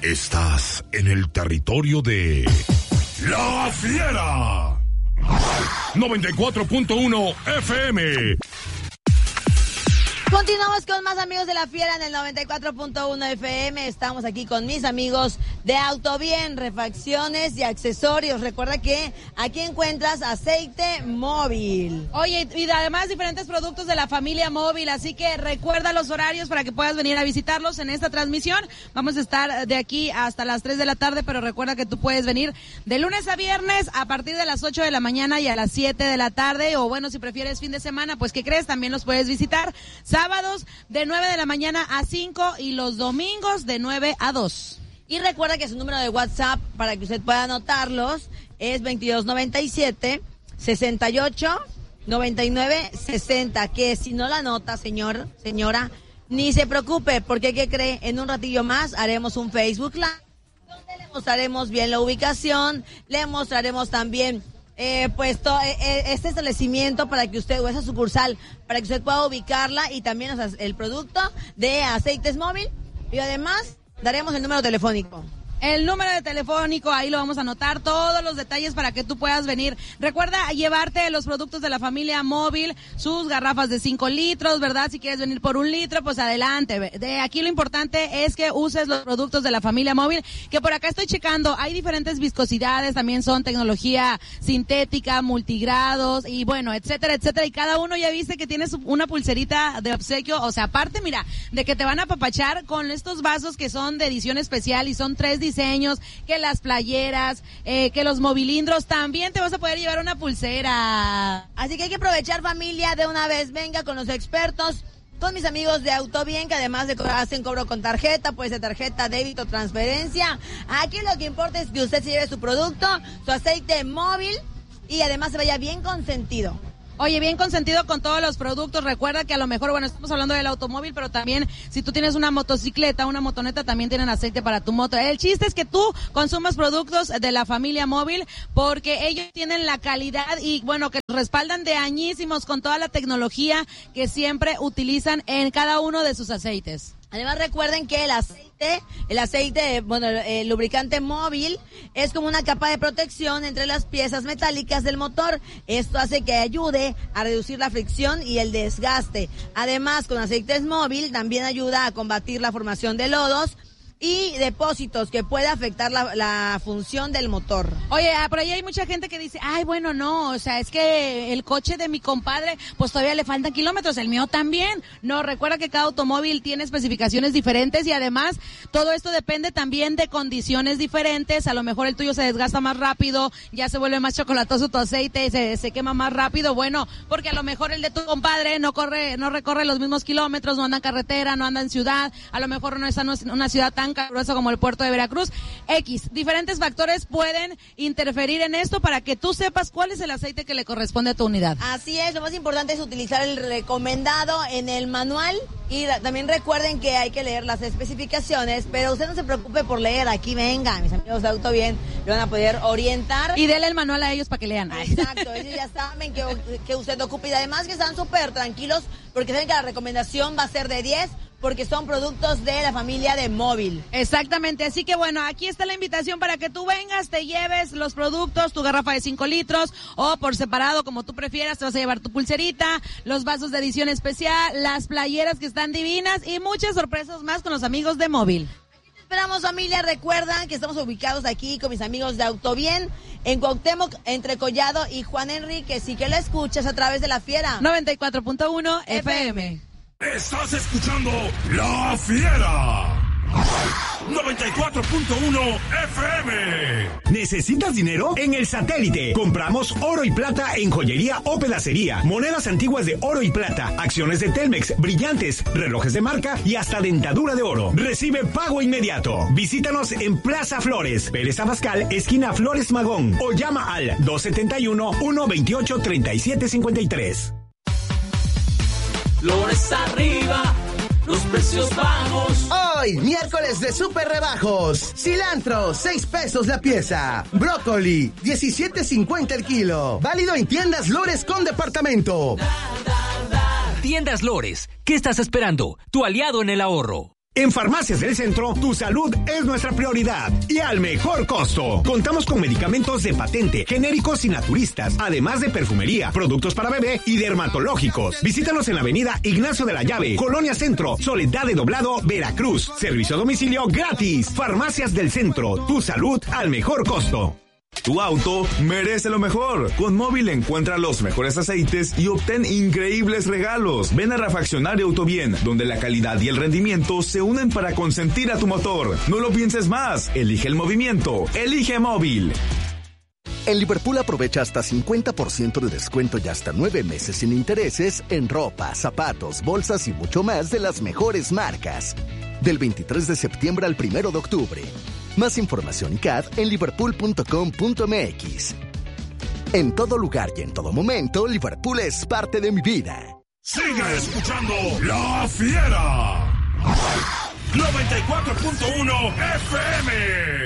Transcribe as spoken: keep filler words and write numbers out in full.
Estás en el territorio de La Fiera. noventa y cuatro punto uno F M. Continuamos con más amigos de La Fiera en el noventa y cuatro punto uno F M. Estamos aquí con mis amigos de Autobien, refacciones y accesorios. Recuerda que aquí encuentras aceite móvil. Oye, y además diferentes productos de la familia móvil, así que recuerda los horarios para que puedas venir a visitarlos en esta transmisión. Vamos a estar de aquí hasta las tres de la tarde, pero recuerda que tú puedes venir de lunes a viernes a partir de las ocho de la mañana y a las siete de la tarde, o bueno, si prefieres fin de semana, pues ¿qué crees? También los puedes visitar sábados de nueve de la mañana a cinco y los domingos de nueve a dos. Y recuerda que su número de WhatsApp, para que usted pueda anotarlos, es veintidós noventa y siete, sesenta y ocho, noventa y nueve, sesenta. Que si no la anota, señor, señora, ni se preocupe, porque ¿qué cree? En un ratillo más haremos un Facebook Live, donde le mostraremos bien la ubicación, le mostraremos también Eh, pues to, eh, este establecimiento para que usted, o esa sucursal, para que usted pueda ubicarla, y también, o sea, el producto de aceites móvil, y además daremos el número telefónico. El número de telefónico, ahí lo vamos a anotar, todos los detalles para que tú puedas venir. Recuerda llevarte los productos de la familia móvil, sus garrafas de cinco litros, ¿verdad? Si quieres venir por un litro, pues adelante. De aquí lo importante es que uses los productos de la familia móvil, que por acá estoy checando, hay diferentes viscosidades, también son tecnología sintética, multigrados, y bueno, etcétera, etcétera. Y cada uno ya viste que tienes una pulserita de obsequio, o sea, aparte, mira, de que te van a apapachar con estos vasos que son de edición especial y son tres diseños, que las playeras, eh, que los movilindros, también te vas a poder llevar una pulsera. Así que hay que aprovechar, familia, de una vez. Venga con los expertos, con mis amigos de Autobien, que además de hacen cobro con tarjeta, puede ser tarjeta, débito, transferencia. Aquí lo que importa es que usted se lleve su producto, su aceite móvil, y además se vaya bien consentido. Oye, bien consentido con todos los productos. Recuerda que a lo mejor, bueno, estamos hablando del automóvil, pero también si tú tienes una motocicleta, una motoneta, también tienen aceite para tu moto. El chiste es que tú consumas productos de la familia móvil, porque ellos tienen la calidad y, bueno, que respaldan de añísimos con toda la tecnología que siempre utilizan en cada uno de sus aceites. Además, recuerden que el aceite, el aceite, bueno, el lubricante móvil es como una capa de protección entre las piezas metálicas del motor. Esto hace que ayude a reducir la fricción y el desgaste. Además, con aceites móvil también ayuda a combatir la formación de lodos y depósitos que puede afectar la, la función del motor. Oye, por ahí hay mucha gente que dice, ay, bueno, no, o sea, es que el coche de mi compadre, pues todavía le faltan kilómetros, el mío también. No, recuerda que cada automóvil tiene especificaciones diferentes, y además todo esto depende también de condiciones diferentes. A lo mejor el tuyo se desgasta más rápido, ya se vuelve más chocolatoso tu aceite, se, se quema más rápido, bueno, porque a lo mejor el de tu compadre no corre, no recorre los mismos kilómetros, no anda en carretera, no anda en ciudad, a lo mejor no está en una ciudad tan calurosa como el puerto de Veracruz. X, diferentes factores pueden interferir en esto para que tú sepas cuál es el aceite que le corresponde a tu unidad. Así es, lo más importante es utilizar el recomendado en el manual, y también recuerden que hay que leer las especificaciones, pero usted no se preocupe por leer, aquí venga, mis amigos de Autobien le van a poder orientar. Y dele el manual a ellos para que lean. Exacto, ellos ya saben que, que usted ocupa, y además que están súper tranquilos porque saben que la recomendación va a ser de diez, porque son productos de la familia de móvil. Exactamente, así que bueno, aquí está la invitación para que tú vengas, te lleves los productos, tu garrafa de cinco litros, o por separado, como tú prefieras, te vas a llevar tu pulserita, los vasos de edición especial, las playeras que están divinas, y muchas sorpresas más con los amigos de móvil. Aquí te esperamos, familia. Recuerda que estamos ubicados aquí con mis amigos de Autobien, en Cuauhtémoc, entre Collado y Juan Enríquez, y que la escuchas a través de La Fiera noventa y cuatro punto uno F M. Estás escuchando La Fiera. noventa y cuatro punto uno F M. ¿Necesitas dinero? En El Satélite compramos oro y plata en joyería o pedacería, monedas antiguas de oro y plata, acciones de Telmex, brillantes, relojes de marca y hasta dentadura de oro. Recibe pago inmediato. Visítanos en Plaza Flores, Pérez Abascal, esquina Flores Magón, o llama al dos siete uno, uno dos ocho, tres siete cinco tres. Flores arriba, los precios bajos. Hoy, miércoles de super rebajos. Cilantro, seis pesos la pieza. Brócoli, diecisiete cincuenta el kilo. Válido en tiendas Lores con departamento. Da, da, da. Tiendas Lores, ¿qué estás esperando? Tu aliado en el ahorro. En Farmacias del Centro, tu salud es nuestra prioridad y al mejor costo. Contamos con medicamentos de patente, genéricos y naturistas, además de perfumería, productos para bebé y dermatológicos. Visítanos en la avenida Ignacio de la Llave, Colonia Centro, Soledad de Doblado, Veracruz. Servicio a domicilio gratis. Farmacias del Centro, tu salud al mejor costo. Tu auto merece lo mejor. Con Móvil encuentra los mejores aceites y obtén increíbles regalos. Ven a Refaccionario Autobien, donde la calidad y el rendimiento se unen para consentir a tu motor. No lo pienses más. Elige el movimiento. Elige Móvil. En Liverpool aprovecha hasta cincuenta por ciento de descuento y hasta nueve meses sin intereses en ropa, zapatos, bolsas y mucho más de las mejores marcas. Del veintitrés de septiembre al primero de octubre. Más información y C A D en liverpool punto com punto m x. En todo lugar y en todo momento, Liverpool es parte de mi vida. Sigue escuchando La Fiera. noventa y cuatro punto uno F M.